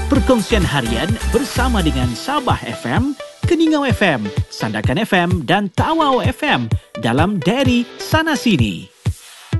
Perkongsian harian bersama dengan Sabah FM, Keningau FM, Sandakan FM dan Tawau FM dalam Diary Sana Sini.